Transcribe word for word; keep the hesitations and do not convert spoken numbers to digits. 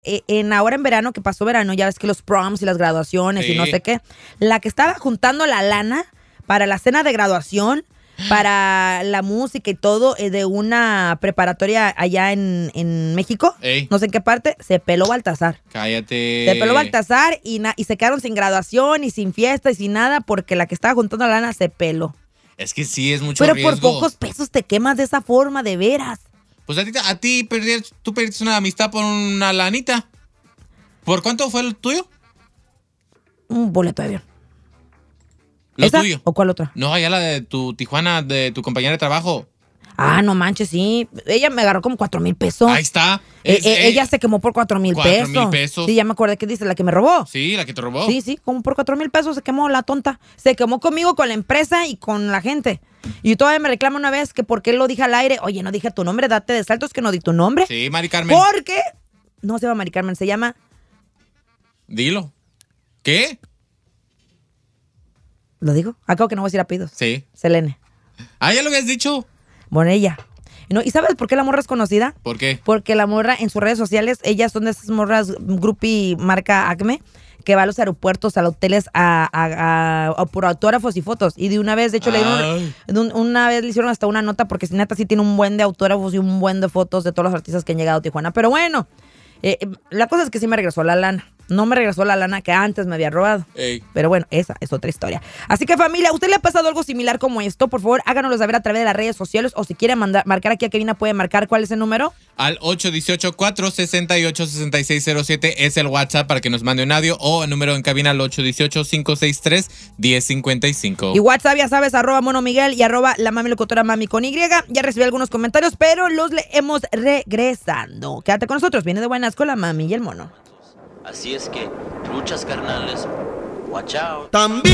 eh, en ahora en verano, que pasó verano, ya ves que los proms y las graduaciones Sí. y no sé qué, la que estaba juntando la lana para la cena de graduación, para la música y todo eh, de una preparatoria allá en, en México, Ey. no sé en qué parte, se peló Baltasar. Cállate. Se peló Baltasar y, na- y se quedaron sin graduación y sin fiesta y sin nada porque la que estaba juntando la lana se peló. Es que sí, es mucho Pero riesgo. por pocos pesos te quemas de esa forma, de veras. Pues a ti, a ti perdí- tú perdiste una amistad por una lanita. ¿Por cuánto fue el tuyo? Un boleto de avión. Lo ¿Esa tuyo. o cuál otra? No, allá la de tu Tijuana, de tu compañera de trabajo. Ah, no manches, sí. Ella me agarró como cuatro mil pesos. Ahí está. Eh, Es- eh, eh, ella se quemó por cuatro mil cuatro pesos. mil pesos. Sí, ya me acordé que dice, la que me robó. Sí, la que te robó. Sí, sí, como por cuatro mil pesos se quemó la tonta. Se quemó conmigo, con la empresa y con la gente. Y todavía me reclama una vez que por qué lo dije al aire. Oye, no dije tu nombre, date de saltos que no di tu nombre. Sí, Mari Carmen. Porque no se llama Mari Carmen, se llama... Dilo. ¿Qué? ¿Lo digo? Acabo que no voy a decir apellidos. Sí. Selene. Ah, ya lo habías dicho. Bueno, ella. No, ¿y sabes por qué la morra es conocida? ¿Por qué? Porque la morra en sus redes sociales, ellas son de esas morras groupie marca Acme, que va a los aeropuertos, a los hoteles a, a, a- a por autógrafos y fotos. Y de una vez, de hecho, le dieron, Ay. de un- una vez le hicieron hasta una nota porque si neta sí tiene un buen de autógrafos y un buen de fotos de todos los artistas que han llegado a Tijuana. Pero bueno, eh, eh, la cosa es que sí me regresó la lana. No me regresó la lana que antes me había robado. Ey. Pero bueno, esa es otra historia. Así que familia, ¿a usted le ha pasado algo similar como esto? Por favor, háganoslo saber a través de las redes sociales o si quiere mandar, marcar aquí a Kevina, puede marcar cuál es el número. Al ocho uno ocho, cuatro seis ocho, seis seis cero siete es el WhatsApp para que nos mande un audio o el número en cabina al ocho uno ocho, cinco seis tres, uno cero cinco cinco. Y WhatsApp, ya sabes, arroba Mono Miguel y arroba la mami locutora mami con Y. Ya recibí algunos comentarios, pero los leemos regresando. Quédate con nosotros, viene de buenas con la mami y el mono. Así es que, luchas carnales, watch out. También